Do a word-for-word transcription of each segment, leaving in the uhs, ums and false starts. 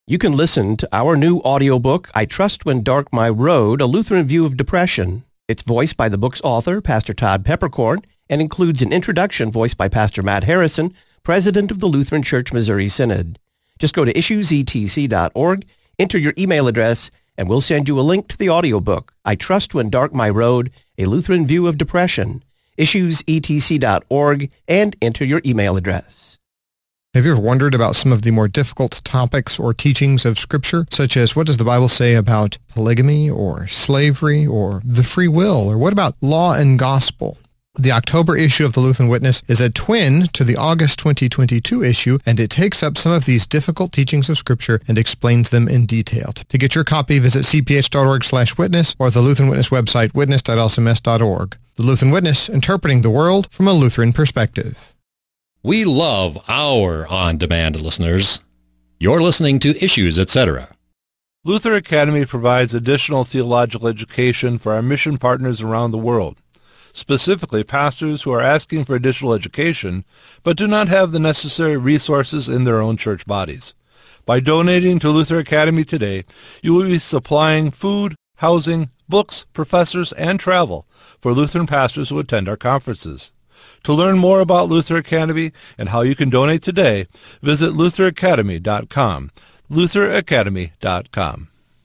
You can listen to our new audiobook, I Trust When Dark My Road, A Lutheran View of Depression. It's voiced by the book's author, Pastor Todd Peppercorn, and includes an introduction voiced by Pastor Matt Harrison, president of the Lutheran Church Missouri Synod. Just go to issues e t c dot org, enter your email address, and we'll send you a link to the audiobook, I Trust When Dark My Road, A Lutheran View of Depression. issues e t c dot org, and enter your email address. Have you ever wondered about some of the more difficult topics or teachings of Scripture, such as what does the Bible say about polygamy or slavery or the free will, or what about law and gospel? The October issue of the Lutheran Witness is a twin to the August twenty twenty-two issue, and it takes up some of these difficult teachings of Scripture and explains them in detail. To get your copy, visit c p h dot org slash witness or the Lutheran Witness website, witness dot l c m s dot org. The Lutheran Witness, interpreting the world from a Lutheran perspective. We love our on-demand listeners. You're listening to Issues, et cetera. Luther Academy provides additional theological education for our mission partners around the world, specifically pastors who are asking for additional education but do not have the necessary resources in their own church bodies. By donating to Luther Academy today, you will be supplying food, housing, books, professors, and travel for Lutheran pastors who attend our conferences. To learn more about Luther Academy and how you can donate today, visit luther academy dot com. luther academy dot com.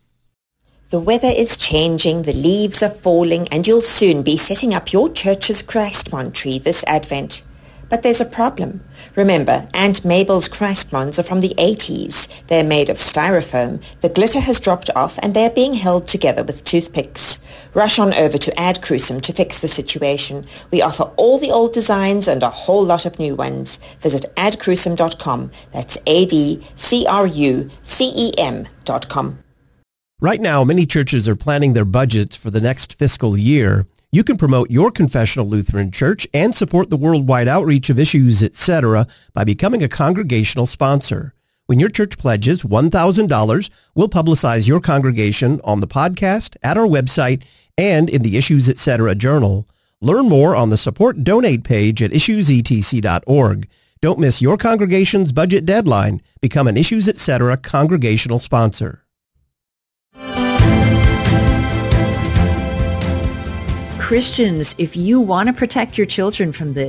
The weather is changing, the leaves are falling, and you'll soon be setting up your church's Christmon tree this Advent. But there's a problem. Remember, Aunt Mabel's Christmons are from the eighties. They're made of styrofoam. The glitter has dropped off, and they're being held together with toothpicks. Rush on over to Ad Crucem to fix the situation. We offer all the old designs and a whole lot of new ones. Visit ad crucem dot com. That's A D C R U C E M dot com. Right now, many churches are planning their budgets for the next fiscal year. You can promote your confessional Lutheran church and support the worldwide outreach of Issues, et cetera by becoming a congregational sponsor. When your church pledges one thousand dollars, we'll publicize your congregation on the podcast, at our website, and in the Issues, et cetera journal. Learn more on the Support Donate page at issues e t c dot org. Don't miss your congregation's budget deadline. Become an Issues, et cetera congregational sponsor. Christians, if you want to protect your children from this,